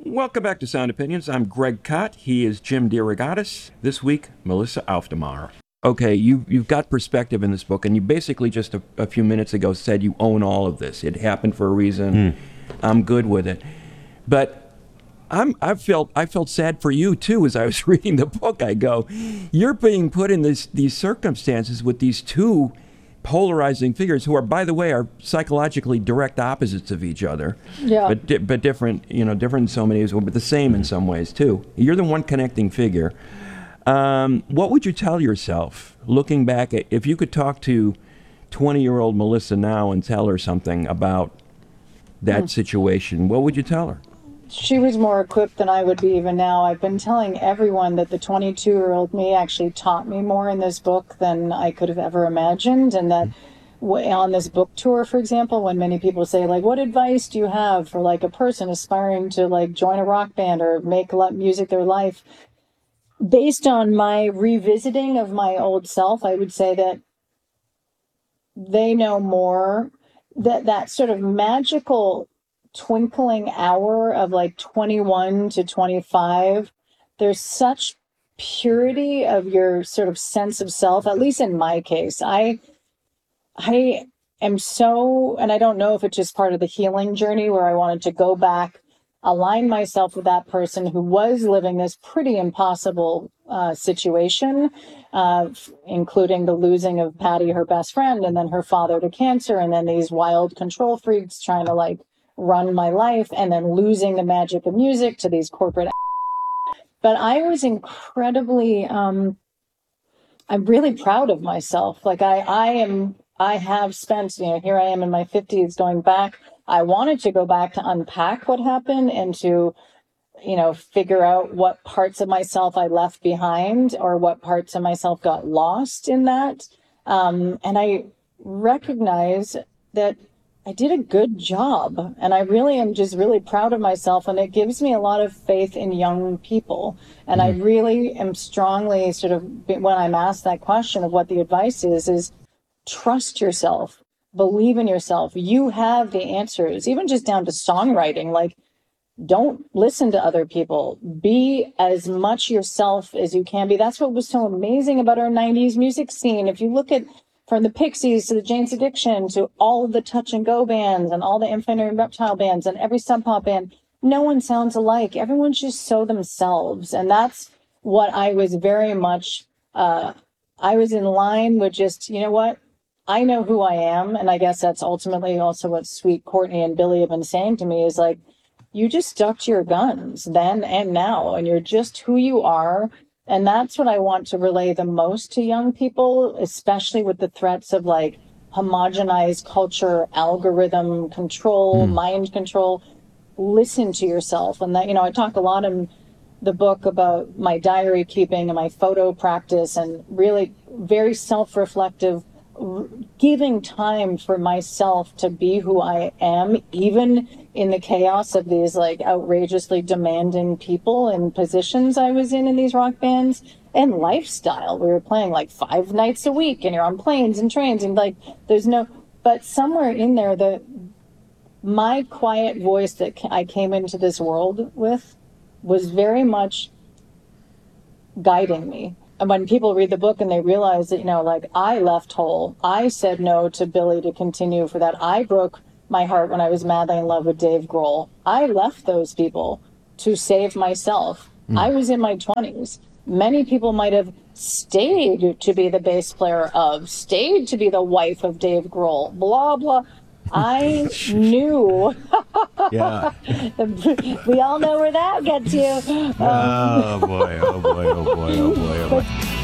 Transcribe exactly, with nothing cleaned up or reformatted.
Welcome back to Sound Opinions. I'm Greg Kot. He is Jim DeRogatis. This week, Melissa Aufdermar. Okay, you, you've got perspective in this book, and you basically just a, a few minutes ago said you own all of this. It happened for a reason. Mm. I'm good with it. But I'm, I felt I felt sad for you, too, as I was reading the book. I go, you're being put in this, these circumstances with these two polarizing figures who are, by the way, are psychologically direct opposites of each other. Yeah. But, di- but different, you know, different in so many ways, but the same in some ways, too. You're the one connecting figure. Um, what would you tell yourself, looking back, at, if you could talk to twenty-year-old Melissa now and tell her something about that mm. situation, what would you tell her? She was more equipped than I would be even now. I've been telling everyone that the twenty-two-year-old me actually taught me more in this book than I could have ever imagined, and that w- on this book tour, for example, when many people say, like, what advice do you have for, like, a person aspiring to, like, join a rock band or make music their life? Based on my revisiting of my old self, I would say that they know more, that that sort of magical twinkling hour of like twenty-one to twenty-five, there's such purity of your sort of sense of self, at least in my case. I, I am so, and I don't know if it's just part of the healing journey where I wanted to go back, align myself with that person who was living this pretty impossible uh, situation, uh, including the losing of Patty, her best friend, and then her father to cancer, and then these wild control freaks trying to like run my life, and then losing the magic of music to these corporate. But I was incredibly, um, I'm really proud of myself. Like I, I am, I have spent, you know, here I am in my fifties going back. I wanted to go back to unpack what happened and to, you know, figure out what parts of myself I left behind or what parts of myself got lost in that. Um, and I recognize that I did a good job, and I really am just really proud of myself, and it gives me a lot of faith in young people. And mm-hmm. I really am strongly sort of, when I'm asked that question of what the advice is, is trust yourself. Believe in yourself. You have the answers, even just down to songwriting. Like, don't listen to other people. Be as much yourself as you can be. That's what was so amazing about our nineties music scene. If you look at from the Pixies to the Jane's Addiction to all of the touch and go bands and all the Infinite Reptile bands and every Sub Pop band, no one sounds alike. Everyone's just so themselves. And that's what I was very much, uh, I was in line with just, you know what? I know who I am, and I guess that's ultimately also what Sweet Courtney and Billy have been saying to me is like, you just stuck to your guns then and now, and you're just who you are. And that's what I want to relay the most to young people, especially with the threats of like homogenized culture, algorithm control, mm. mind control. Listen to yourself. And that, you know, I talk a lot in the book about my diary keeping and my photo practice and really very self-reflective, giving time for myself to be who I am, even in the chaos of these like outrageously demanding people and positions I was in in these rock bands and lifestyle. We were playing like five nights a week and you're on planes and trains and like there's no, but somewhere in there, the my quiet voice that I came into this world with was very much guiding me. And when people read the book and they realize that, you know, like I left whole, I said no to Billy to continue for that. I broke my heart when I was madly in love with Dave Grohl. I left those people to save myself. Mm. I was in my twenties. Many people might have stayed to be the bass player of, stayed to be the wife of Dave Grohl, blah, blah. I knew. Yeah. We all know where that gets you. Um, oh boy, oh boy, oh boy, oh boy, oh boy.